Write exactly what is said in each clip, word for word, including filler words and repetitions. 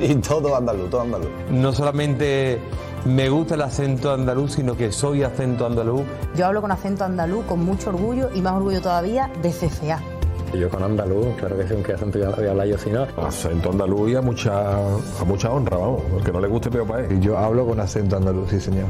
y todo andaluz, todo andaluz. No solamente me gusta el acento andaluz, sino que soy acento andaluz. Yo hablo con acento andaluz con mucho orgullo y más orgullo todavía de C F A. Yo con andaluz, claro que sí, aunque acento voy a hablar yo si no. Acento andaluz y a mucha, a mucha honra, vamos, el que no le guste peor para él. Y yo hablo con acento andaluz, sí señor.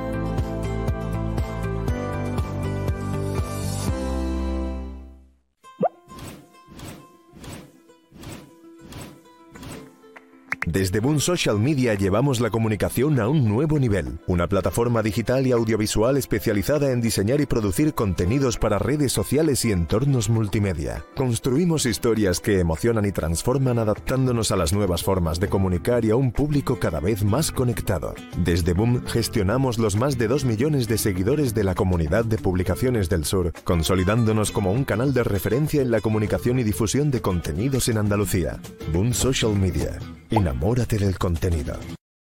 Desde Boom Social Media llevamos la comunicación a un nuevo nivel. Una plataforma digital y audiovisual especializada en diseñar y producir contenidos para redes sociales y entornos multimedia. Construimos historias que emocionan y transforman adaptándonos a las nuevas formas de comunicar y a un público cada vez más conectado. Desde Boom gestionamos los más de dos millones de seguidores de la comunidad de publicaciones del sur, consolidándonos como un canal de referencia en la comunicación y difusión de contenidos en Andalucía. Boom Social Media. Enamórate del contenido.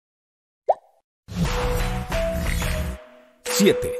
siete.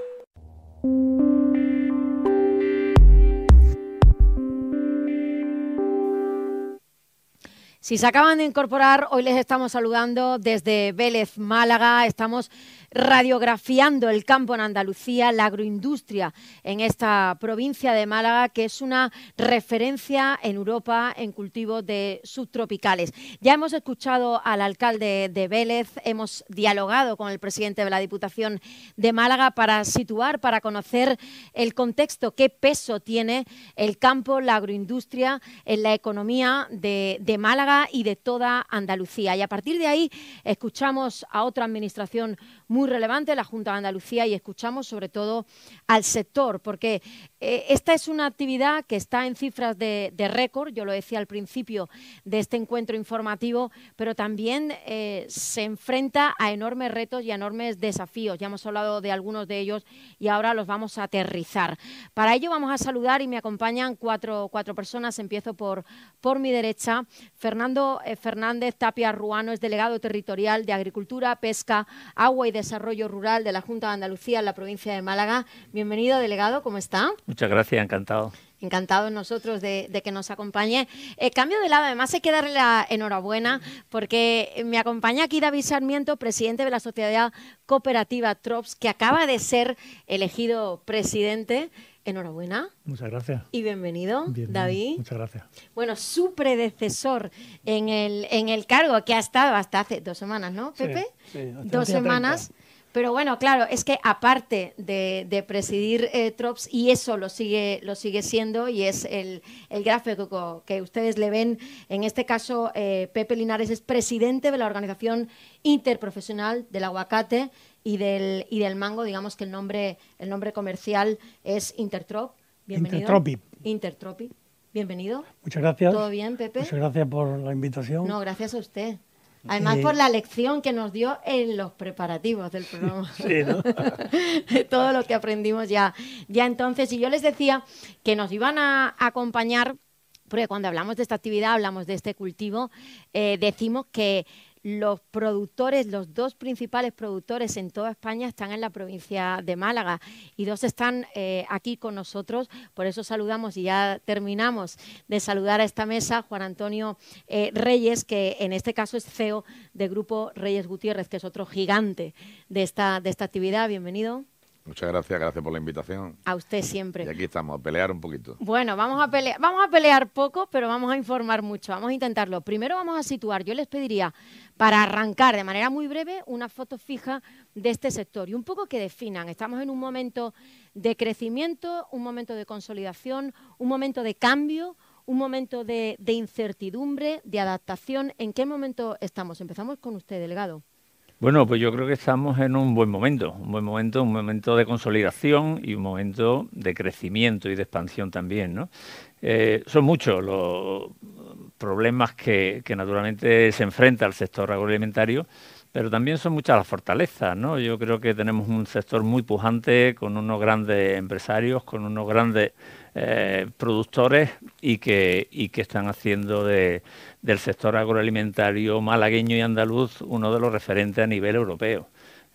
Si se acaban de incorporar, hoy les estamos saludando desde Vélez, Málaga. Estamos radiografiando el campo en Andalucía, la agroindustria en esta provincia de Málaga, que es una referencia en Europa en cultivos de subtropicales. Ya hemos escuchado al alcalde de Vélez, hemos dialogado con el presidente de la Diputación de Málaga para situar, para conocer el contexto, qué peso tiene el campo, la agroindustria en la economía de, de Málaga y de toda Andalucía. Y a partir de ahí escuchamos a otra administración muy relevante, la Junta de Andalucía, y escuchamos sobre todo al sector, porque eh, esta es una actividad que está en cifras de, de récord, yo lo decía al principio de este encuentro informativo, pero también eh, se enfrenta a enormes retos y a enormes desafíos. Ya hemos hablado de algunos de ellos y ahora los vamos a aterrizar. Para ello vamos a saludar y me acompañan cuatro, cuatro personas. Empiezo por, por mi derecha. Fernando eh, Fernández Tapia Ruano es delegado territorial de Agricultura, Pesca, Agua y Desarrollo Rural de la Junta de Andalucía en la provincia de Málaga. Bienvenido, delegado, ¿cómo está? Muchas gracias, encantado. Encantados nosotros de, de que nos acompañe. Eh, cambio de lado, además hay que darle la enhorabuena porque me acompaña aquí David Sarmiento, presidente de la Sociedad Cooperativa Trops, que acaba de ser elegido presidente. Enhorabuena. Muchas gracias. Y bienvenido, Bienvenido. David. Muchas gracias. Bueno, su predecesor en el, en el cargo, que ha estado hasta hace dos semanas, ¿no, Pepe? Sí, sí, dos semanas. treinta. Pero bueno, claro, es que aparte de, de presidir eh, Trops, y eso lo sigue, lo sigue siendo, y es el, el gráfico que ustedes le ven, en este caso eh, Pepe Linares es presidente de la Organización Interprofesional del Aguacate y del, y del Mango, digamos que el nombre, el nombre comercial es Intertrop. Bienvenido. Intertropi. Intertropi. Bienvenido. Muchas gracias. ¿Todo bien, Pepe? Muchas gracias por la invitación. No, gracias a usted. Además, Eh, por la lección que nos dio en los preparativos del programa. Sí, ¿no? Todo lo que aprendimos ya, ya entonces. Y yo les decía que nos iban a acompañar, porque cuando hablamos de esta actividad, hablamos de este cultivo, eh, decimos que los productores, los dos principales productores en toda España están en la provincia de Málaga y dos están eh, aquí con nosotros. Por eso saludamos y ya terminamos de saludar a esta mesa Juan Antonio eh, Reyes, que en este caso es C E O de Grupo Reyes Gutiérrez, que es otro gigante de esta, de esta actividad. Bienvenido. Muchas gracias, gracias por la invitación. A usted siempre. Y aquí estamos, a pelear un poquito. Bueno, vamos a pelear, vamos a pelear poco, pero vamos a informar mucho. Vamos a intentarlo. Primero vamos a situar, yo les pediría, para arrancar de manera muy breve, una foto fija de este sector y un poco que definan. Estamos en un momento de crecimiento, un momento de consolidación, un momento de cambio, un momento de, de incertidumbre, de adaptación. ¿En qué momento estamos? Empezamos con usted, delegado. Bueno, pues yo creo que estamos en un buen momento, un buen momento, un momento de consolidación y un momento de crecimiento y de expansión también, ¿no? Eh, son muchos los problemas que, que naturalmente se enfrenta el sector agroalimentario, pero también son muchas las fortalezas, ¿no? Yo creo que tenemos un sector muy pujante, con unos grandes empresarios, con unos grandes eh, productores y que, y que están haciendo de, del sector agroalimentario malagueño y andaluz uno de los referentes a nivel europeo.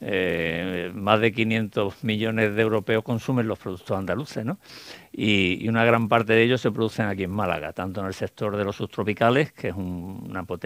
Eh, más de quinientos millones de europeos consumen los productos andaluces, ¿no? Y, y una gran parte de ellos se producen aquí en Málaga, tanto en el sector de los subtropicales, que es un, una potencia